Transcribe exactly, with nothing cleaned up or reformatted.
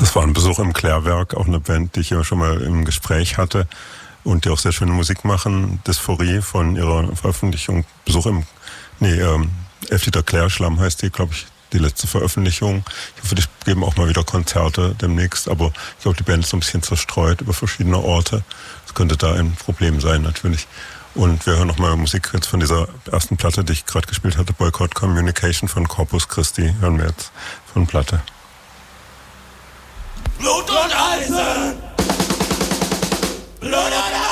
Das war ein Besuch im Klärwerk, auch eine Band, die ich ja schon mal im Gespräch hatte und die auch sehr schöne Musik machen. Dysphorie von ihrer Veröffentlichung, Besuch im, nee, ähm, Elf Liter Klärschlamm heißt die, glaube ich, die letzte Veröffentlichung. Ich hoffe, die geben auch mal wieder Konzerte demnächst, aber ich glaube, die Band ist so ein bisschen zerstreut über verschiedene Orte. Das könnte da ein Problem sein, natürlich. Und wir hören nochmal Musik jetzt von dieser ersten Platte, die ich gerade gespielt hatte, Boycott Communication von Corpus Christi. Hören wir jetzt von Platte. Blut und Eisen! Blut und Eisen!